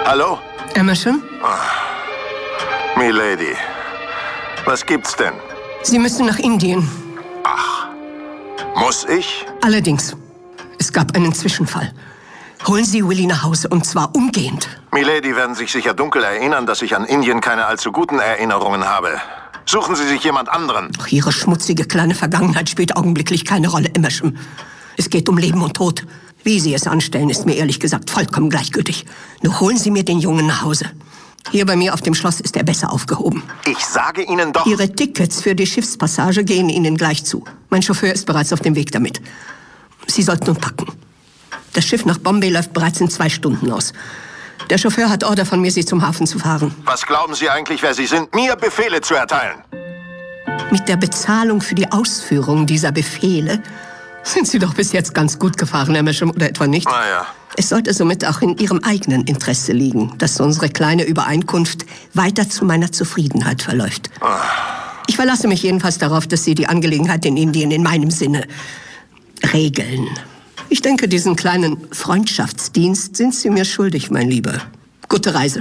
Hallo? Emerson? Milady, was gibt's denn? Sie müssen nach Indien. Ach, muss ich? Allerdings, es gab einen Zwischenfall. Holen Sie Willy nach Hause, und zwar umgehend. Milady werden sich sicher dunkel erinnern, dass ich an Indien keine allzu guten Erinnerungen habe. Suchen Sie sich jemand anderen. Doch Ihre schmutzige kleine Vergangenheit spielt augenblicklich keine Rolle, Emerson. Es geht um Leben und Tod. Wie Sie es anstellen, ist mir ehrlich gesagt vollkommen gleichgültig. Nur holen Sie mir den Jungen nach Hause. Hier bei mir auf dem Schloss ist er besser aufgehoben. Ich sage Ihnen doch... Ihre Tickets für die Schiffspassage gehen Ihnen gleich zu. Mein Chauffeur ist bereits auf dem Weg damit. Sie sollten nun packen. Das Schiff nach Bombay läuft bereits in 2 Stunden aus. Der Chauffeur hat Order von mir, Sie zum Hafen zu fahren. Was glauben Sie eigentlich, wer Sie sind, mir Befehle zu erteilen? Mit der Bezahlung für die Ausführung dieser Befehle sind Sie doch bis jetzt ganz gut gefahren, Herr Meschem, oder etwa nicht? Naja. Es sollte somit auch in Ihrem eigenen Interesse liegen, dass unsere kleine Übereinkunft weiter zu meiner Zufriedenheit verläuft. Ich verlasse mich jedenfalls darauf, dass Sie die Angelegenheit in Indien in meinem Sinne regeln. Ich denke, diesen kleinen Freundschaftsdienst sind Sie mir schuldig, mein Lieber. Gute Reise.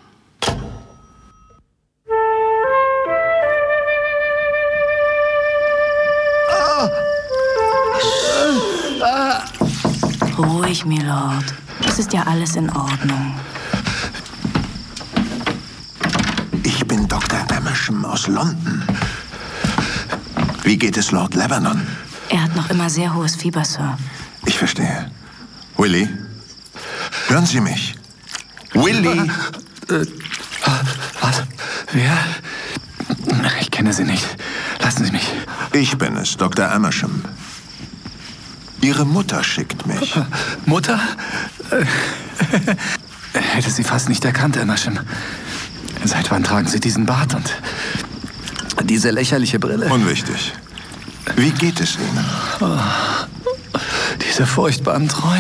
Ruhig, Milord. Es ist ja alles in Ordnung. Ich bin Dr. Amersham aus London. Wie geht es Lord Lebanon? Er hat noch immer sehr hohes Fieber, Sir. Ich verstehe. Willy? Hören Sie mich? Willy? Was? Wer? Ich kenne Sie nicht. Lassen Sie mich. Ich bin es, Dr. Amersham. Ihre Mutter schickt mich. Mutter? Hätte sie fast nicht erkannt, Emerson. Seit wann tragen Sie diesen Bart und diese lächerliche Brille? Unwichtig. Wie geht es Ihnen? Diese furchtbaren Träume.